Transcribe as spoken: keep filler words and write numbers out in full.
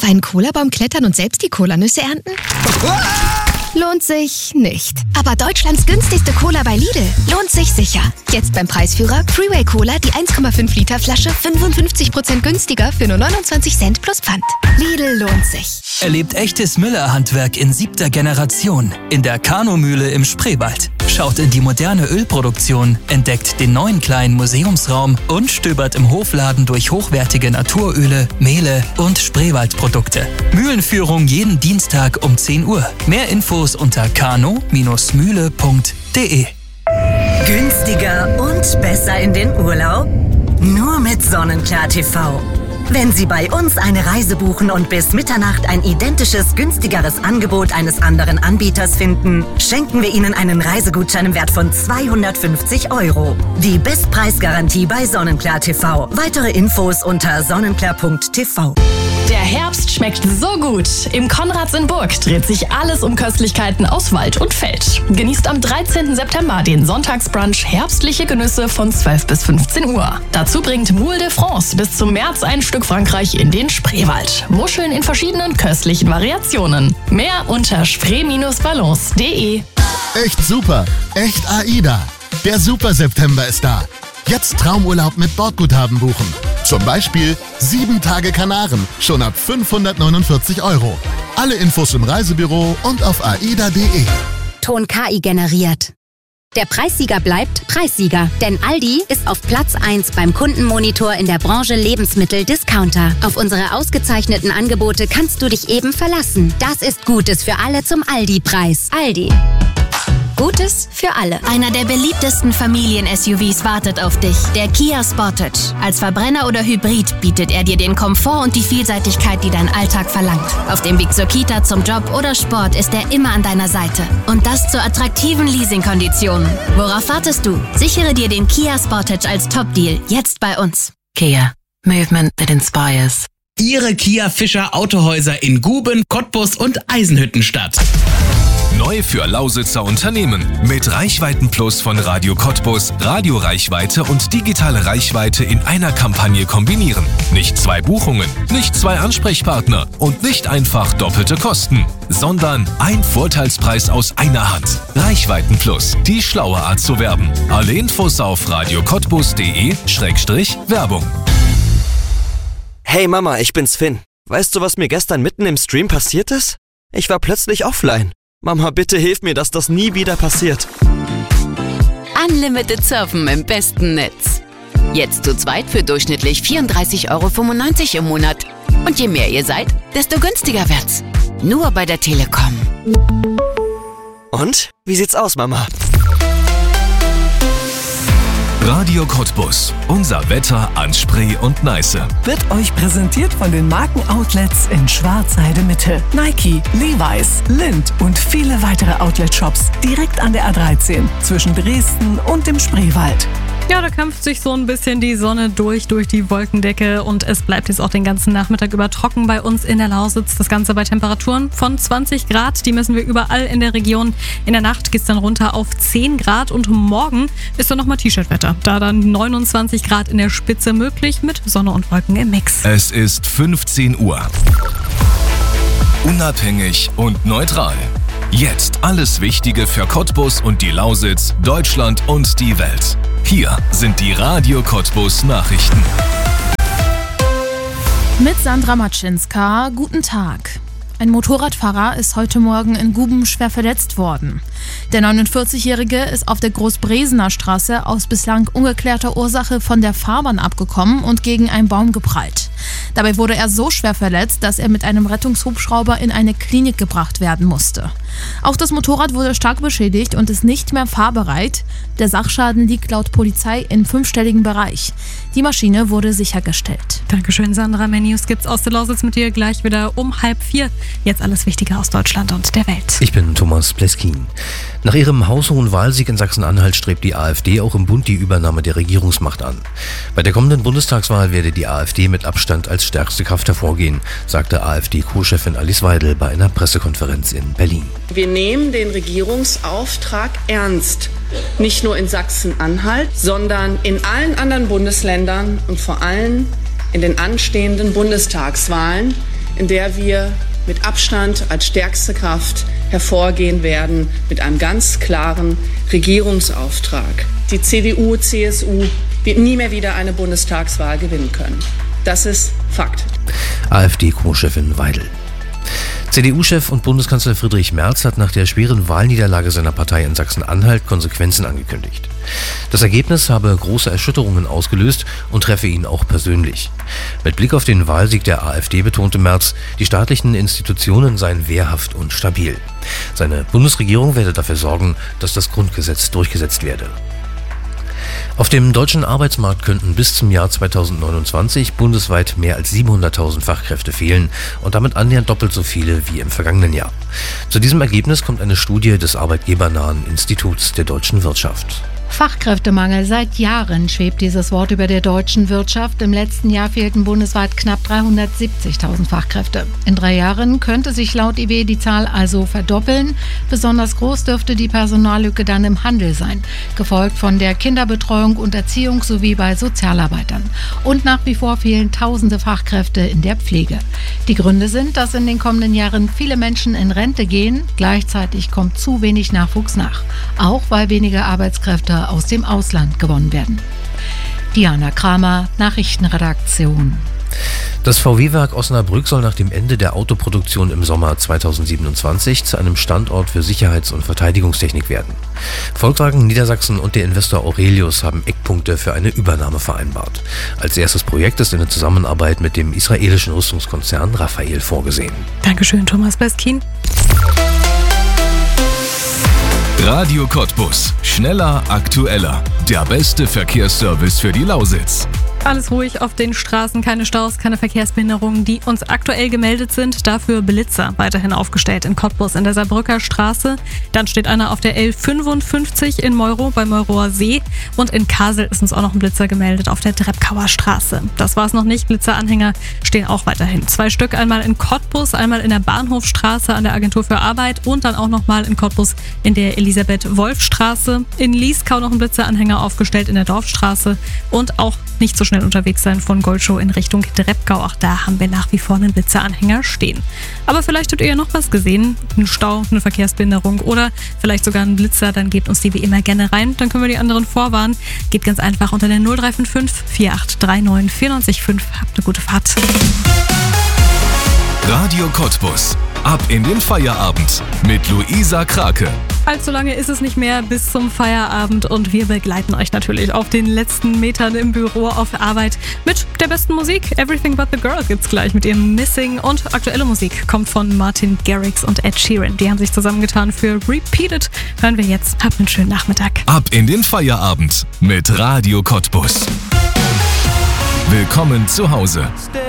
einen Colabaum klettern und selbst die Colanüsse ernten? Lohnt sich nicht. Aber Deutschlands günstigste Cola bei Lidl lohnt sich sicher. Jetzt beim Preisführer Freeway Cola, die eins Komma fünf Liter Flasche, fünfundfünfzig Prozent günstiger für nur neunundzwanzig Cent plus Pfand. Lidl lohnt sich. Erlebt echtes Müller-Handwerk in siebter Generation in der Kano-Mühle im Spreewald. Schaut in die moderne Ölproduktion, entdeckt den neuen kleinen Museumsraum und stöbert im Hofladen durch hochwertige Naturöle, Mehle und Spreewaldprodukte. Mühlenführung jeden Dienstag um zehn Uhr. Mehr Infos unter kano Bindestrich mühle punkt de. Günstiger und besser in den Urlaub? Nur mit Sonnenklar T V. Wenn Sie bei uns eine Reise buchen und bis Mitternacht ein identisches, günstigeres Angebot eines anderen Anbieters finden, schenken wir Ihnen einen Reisegutschein im Wert von zweihundertfünfzig Euro. Die Bestpreisgarantie bei Sonnenklar T V. Weitere Infos unter sonnenklar punkt t v. Der Herbst schmeckt so gut. Im Konrads in Burg dreht sich alles um Köstlichkeiten aus Wald und Feld. Genießt am dreizehnten September den Sonntagsbrunch herbstliche Genüsse von zwölf bis fünfzehn Uhr. Dazu bringt Moule de France bis zum März ein Stück Frankreich in den Spreewald. Muscheln in verschiedenen köstlichen Variationen. Mehr unter spree Bindestrich balance punkt de. Echt super, echt AIDA. Der Super September ist da. Jetzt Traumurlaub mit Bordguthaben buchen. Zum Beispiel sieben Tage Kanaren, schon ab fünfhundertneunundvierzig Euro. Alle Infos im Reisebüro und auf aida punkt de. Ton K I generiert. Der Preissieger bleibt Preissieger, denn Aldi ist auf Platz eins beim Kundenmonitor in der Branche Lebensmittel-Discounter. Auf unsere ausgezeichneten Angebote kannst du dich eben verlassen. Das ist Gutes für alle zum Aldi-Preis. Aldi. Gutes für alle. Einer der beliebtesten Familien-S U Vs wartet auf dich. Der Kia Sportage. Als Verbrenner oder Hybrid bietet er dir den Komfort und die Vielseitigkeit, die dein Alltag verlangt. Auf dem Weg zur Kita, zum Job oder Sport ist er immer an deiner Seite. Und das zu attraktiven Leasingkonditionen. Worauf wartest du? Sichere dir den Kia Sportage als Top-Deal. Jetzt bei uns. Kia. Movement that inspires. Ihre Kia Fischer Autohäuser in Guben, Cottbus und Eisenhüttenstadt. Neu für Lausitzer Unternehmen. Mit Reichweiten-Plus von Radio Cottbus, Radioreichweite und digitale Reichweite in einer Kampagne kombinieren. Nicht zwei Buchungen, nicht zwei Ansprechpartner und nicht einfach doppelte Kosten, sondern ein Vorteilspreis aus einer Hand. Reichweiten-Plus, die schlaue Art zu werben. Alle Infos auf radio cottbus punkt de Schrägstrich Werbung. Hey Mama, ich bin's Finn. Weißt du, was mir gestern mitten im Stream passiert ist? Ich war plötzlich offline. Mama, bitte hilf mir, dass das nie wieder passiert. Unlimited Surfen im besten Netz. Jetzt zu zweit für durchschnittlich vierunddreißig Euro fünfundneunzig im Monat. Und je mehr ihr seid, desto günstiger wird's. Nur bei der Telekom. Und? Wie sieht's aus, Mama? Radio Cottbus. Unser Wetter an Spree und Neiße. Wird euch präsentiert von den Markenoutlets in Schwarzheide Mitte. Nike, Levi's, Lindt und viele weitere Outlet-Shops direkt an der A dreizehn zwischen Dresden und dem Spreewald. Ja, da kämpft sich so ein bisschen die Sonne durch, durch die Wolkendecke und es bleibt jetzt auch den ganzen Nachmittag über trocken bei uns in der Lausitz. Das Ganze bei Temperaturen von zwanzig Grad, die messen wir überall in der Region. In der Nacht geht es dann runter auf zehn Grad und morgen ist dann nochmal T-Shirt-Wetter. Da dann neunundzwanzig Grad in der Spitze möglich mit Sonne und Wolken im Mix. Es ist fünfzehn Uhr. Unabhängig und neutral. Jetzt alles Wichtige für Cottbus und die Lausitz, Deutschland und die Welt. Hier sind die Radio Cottbus Nachrichten. Mit Sandra Matschinska, guten Tag. Ein Motorradfahrer ist heute Morgen in Guben schwer verletzt worden. Der neunundvierzigjährige ist auf der Großbresener Straße aus bislang ungeklärter Ursache von der Fahrbahn abgekommen und gegen einen Baum geprallt. Dabei wurde er so schwer verletzt, dass er mit einem Rettungshubschrauber in eine Klinik gebracht werden musste. Auch das Motorrad wurde stark beschädigt und ist nicht mehr fahrbereit. Der Sachschaden liegt laut Polizei im fünfstelligen Bereich. Die Maschine wurde sichergestellt. Dankeschön, Sandra. Mehr News gibt's aus der Lausitz mit dir gleich wieder um halb vier. Jetzt alles Wichtige aus Deutschland und der Welt. Ich bin Thomas Pleskin. Nach ihrem haushohen Wahlsieg in Sachsen-Anhalt strebt die AfD auch im Bund die Übernahme der Regierungsmacht an. Bei der kommenden Bundestagswahl werde die AfD mit Abstand als stärkste Kraft hervorgehen, sagte AfD-Co-Chefin Alice Weidel bei einer Pressekonferenz in Berlin. Wir nehmen den Regierungsauftrag ernst. Nicht nur in Sachsen-Anhalt, sondern in allen anderen Bundesländern und vor allem in den anstehenden Bundestagswahlen, in der wir mit Abstand als stärkste Kraft hervorgehen werden mit einem ganz klaren Regierungsauftrag. Die C D U, C S U wird nie mehr wieder eine Bundestagswahl gewinnen können. Das ist Fakt. AfD-Co-Chefin Weidel. C D U-Chef und Bundeskanzler Friedrich Merz hat nach der schweren Wahlniederlage seiner Partei in Sachsen-Anhalt Konsequenzen angekündigt. Das Ergebnis habe große Erschütterungen ausgelöst und treffe ihn auch persönlich. Mit Blick auf den Wahlsieg der AfD betonte Merz, die staatlichen Institutionen seien wehrhaft und stabil. Seine Bundesregierung werde dafür sorgen, dass das Grundgesetz durchgesetzt werde. Auf dem deutschen Arbeitsmarkt könnten bis zum Jahr zweitausendneunundzwanzig bundesweit mehr als siebenhunderttausend Fachkräfte fehlen und damit annähernd doppelt so viele wie im vergangenen Jahr. Zu diesem Ergebnis kommt eine Studie des arbeitgebernahen Instituts der deutschen Wirtschaft. Fachkräftemangel. Seit Jahren schwebt dieses Wort über der deutschen Wirtschaft. Im letzten Jahr fehlten bundesweit knapp dreihundertsiebzigtausend Fachkräfte. In drei Jahren könnte sich laut I W die Zahl also verdoppeln. Besonders groß dürfte die Personallücke dann im Handel sein, gefolgt von der Kinderbetreuung und Erziehung sowie bei Sozialarbeitern. Und nach wie vor fehlen tausende Fachkräfte in der Pflege. Die Gründe sind, dass in den kommenden Jahren viele Menschen in Rente gehen. Gleichzeitig kommt zu wenig Nachwuchs nach. Auch weil weniger Arbeitskräfte aus dem Ausland gewonnen werden. Diana Kramer, Nachrichtenredaktion. Das V W-Werk Osnabrück soll nach dem Ende der Autoproduktion im Sommer zweitausendsiebenundzwanzig zu einem Standort für Sicherheits- und Verteidigungstechnik werden. Volkswagen Niedersachsen und der Investor Aurelius haben Eckpunkte für eine Übernahme vereinbart. Als erstes Projekt ist eine Zusammenarbeit mit dem israelischen Rüstungskonzern Rafael vorgesehen. Dankeschön, Thomas Beskin. Radio Cottbus. Schneller, aktueller. Der beste Verkehrsservice für die Lausitz. Alles ruhig auf den Straßen, keine Staus, keine Verkehrsbehinderungen, die uns aktuell gemeldet sind. Dafür Blitzer weiterhin aufgestellt in Cottbus in der Saarbrücker Straße. Dann steht einer auf der L fünfundfünfzig in Meuro bei Meuroer See. Und in Kasel ist uns auch noch ein Blitzer gemeldet auf der Dreppkauer Straße. Das war es noch nicht. Blitzeranhänger stehen auch weiterhin. Zwei Stück, einmal in Cottbus, einmal in der Bahnhofstraße an der Agentur für Arbeit und dann auch nochmal in Cottbus in der Elisabeth-Wolf-Straße. In Lieskau noch ein Blitzeranhänger aufgestellt in der Dorfstraße und auch nicht so schnell unterwegs sein von Goldschow in Richtung Dreppkau. Auch da haben wir nach wie vor einen Blitzeranhänger stehen. Aber vielleicht habt ihr ja noch was gesehen. Ein Stau, eine Verkehrsbehinderung oder vielleicht sogar ein Blitzer. Dann gebt uns die wie immer gerne rein. Dann können wir die anderen vorwarnen. Geht ganz einfach unter der null drei fünf fünf, vier acht drei neun, vier neun fünf. Habt eine gute Fahrt. Radio Cottbus. Ab in den Feierabend mit Luisa Krake. Allzu lange ist es nicht mehr bis zum Feierabend und wir begleiten euch natürlich auf den letzten Metern im Büro auf Arbeit mit der besten Musik. Everything But The Girl gibt's gleich mit ihrem Missing und aktuelle Musik kommt von Martin Garrix und Ed Sheeran. Die haben sich zusammengetan für Repeated. Hören wir jetzt. Habt einen schönen Nachmittag. Ab in den Feierabend mit Radio Cottbus. Willkommen zu Hause.